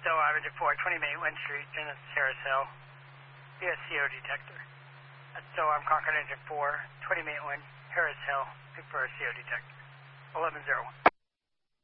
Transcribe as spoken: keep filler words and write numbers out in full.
Stowe Avenue four, twenty Maitland Street, Dennis Harris Hill. Via C O detector. At Stowe, I'm Concord Engine four, twenty Maitland, Harris Hill, looking for a C O detector. eleven oh one.